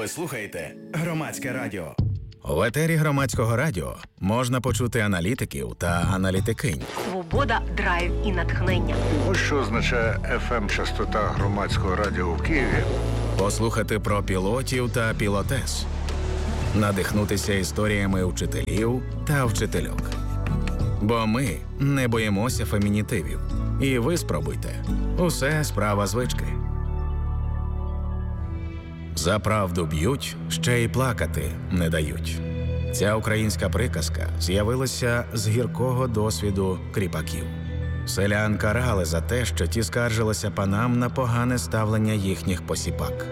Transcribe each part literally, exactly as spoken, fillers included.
Ви слухаєте Громадське радіо. В етері Громадського радіо можна почути аналітиків та аналітикинь. Свобода, драйв і натхнення. Ось що означає еф ем-частота Громадського радіо в Києві. Послухати про пілотів та пілотес. Надихнутися історіями вчителів та вчительок. Бо ми не боїмося фемінітивів. І ви спробуйте. Усе справа звички. За правду б'ють, ще й плакати не дають. Ця українська приказка з'явилася з гіркого досвіду кріпаків. Селян карали за те, що ті скаржилися панам на погане ставлення їхніх посіпак.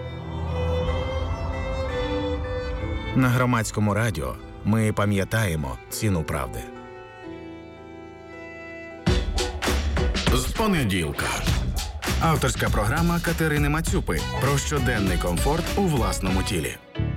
На Громадському радіо ми пам'ятаємо ціну правди. З понеділка. Авторська програма Катерини Мацюпи про щоденний комфорт у власному тілі.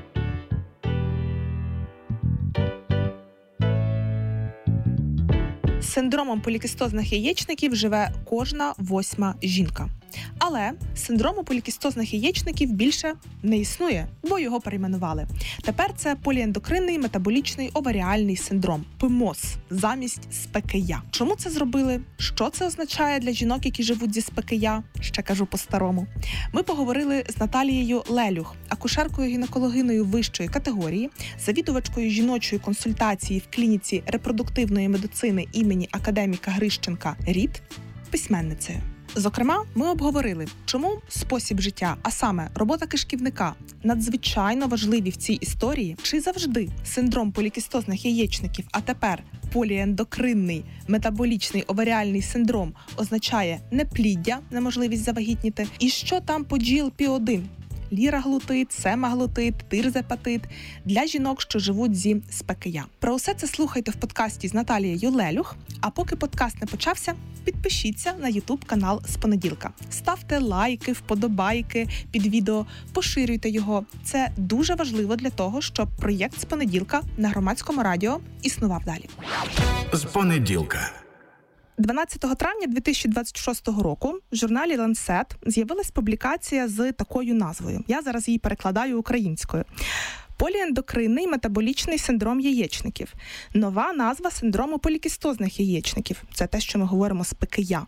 З синдромом полікістозних яєчників живе кожна восьма жінка. Але синдрому полікістозних яєчників більше не існує, бо його перейменували. Тепер це поліендокринний метаболічний оваріальний синдром – пе ем о ес замість ес пе ка я. Чому це зробили? Що це означає для жінок, які живуть зі ес пе ка я? Ще кажу по-старому. Ми поговорили з Наталією Лелюх, акушеркою-гінекологиною вищої категорії, завідувачкою жіночої консультації в клініці репродуктивної медицини імені академіка Грищенка РІД, письменницею. Зокрема, ми обговорили, чому спосіб життя, а саме робота кишківника, надзвичайно важливі в цій історії, чи завжди синдром полікістозних яєчників, а тепер поліендокринний метаболічний оваріальний синдром означає непліддя, неможливість завагітніти, і що там по джі ел пі один – ліраглутид, семаглутид, тирзепатид для жінок, що живуть зі ес пе ка я. Про усе це слухайте в подкасті з Наталією Лелюх, а поки подкаст не почався, підпишіться на ютуб-канал з понеділка. Ставте лайки, вподобайки під відео, поширюйте його. Це дуже важливо для того, щоб проєкт з понеділка на Громадському радіо існував далі. З понеділка. дванадцятого травня дві тисячі двадцять шостого року в журналі Lancet з'явилась публікація з такою назвою. Я зараз її перекладаю українською. Поліендокринний метаболічний синдром яєчників. Нова назва синдрому полікістозних яєчників. Це те, що ми говоримо з ес пе ка я.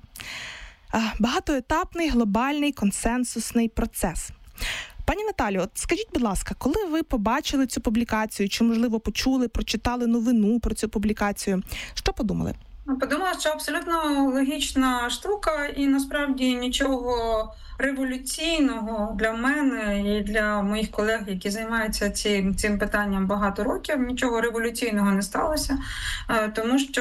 Багатоетапний, глобальний, консенсусний процес. Пані Наталю, от скажіть, будь ласка, коли ви побачили цю публікацію, чи, можливо, почули, прочитали новину про цю публікацію, що подумали? Подумала, що абсолютно логічна штука і насправді нічого революційного для мене і для моїх колег, які займаються цим, цим питанням багато років, нічого революційного не сталося, тому що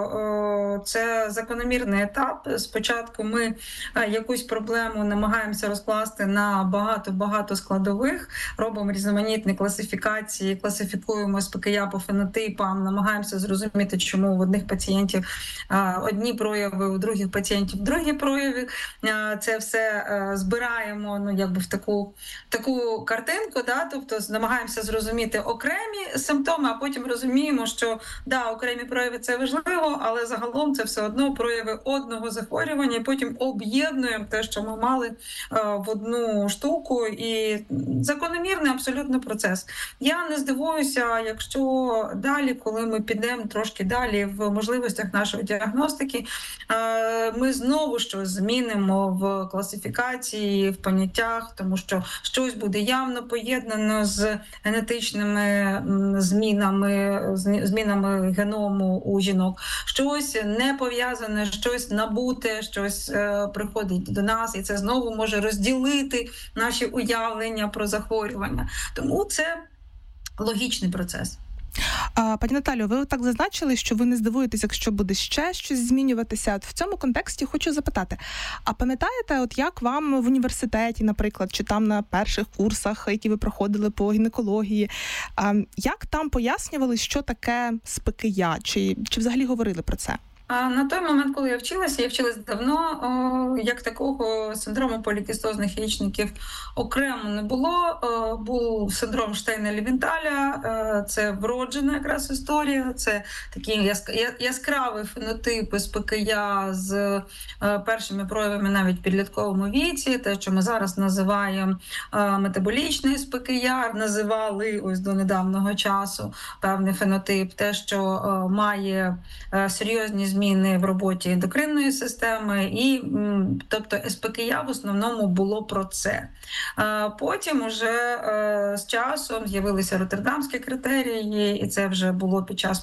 це закономірний етап. Спочатку ми якусь проблему намагаємося розкласти на багато-багато складових, робимо різноманітні класифікації, класифікуємо ес пе ка я по фенотипам, намагаємося зрозуміти, чому в одних пацієнтів одні прояви, у других пацієнтів другі прояви. Це все збираємо, ну, якби в таку, таку картинку, да? Тобто намагаємося зрозуміти окремі симптоми, а потім розуміємо, що да, окремі прояви – це важливо, але загалом це все одно прояви одного захворювання, і потім об'єднуємо те, що ми мали в одну штуку, і закономірний абсолютно процес. Я не здивуюся, якщо далі, коли ми підемо трошки далі в можливостях нашої діагностики, ми знову щось змінимо в класифікації, в поняттях, тому що щось буде явно поєднано з генетичними змінами, змінами геному у жінок. Щось не пов'язане, щось набуте, щось приходить до нас, і це знову може розділити наші уявлення про захворювання. Тому це логічний процес. Пані Наталю, ви так зазначили, що ви не здивуєтесь, якщо буде ще щось змінюватися. От в цьому контексті хочу запитати, а пам'ятаєте, от як вам в університеті, наприклад, чи там на перших курсах, які ви проходили по гінекології, як там пояснювали, що таке ес пе ка я, чи, чи взагалі говорили про це? А на той момент, коли я вчилася, я вчилась давно, о, як такого синдрому полікістозних яєчників окремо не було. О, був синдром Штейна-Лівінталя, е, це вроджена якраз історія, це такий яск- я- яскравий фенотип СПКЯ з е, першими проявами навіть в підлітковому віці, те, що ми зараз називаємо е, метаболічний СПКЯ, називали ось до недавнього часу певний фенотип, те, що е, має е, серйозні зміни в роботі ендокринної системи, і м, тобто СПКЯ в основному було про це. Е, Потім уже е, з часом з'явилися роттердамські критерії, і це вже було під час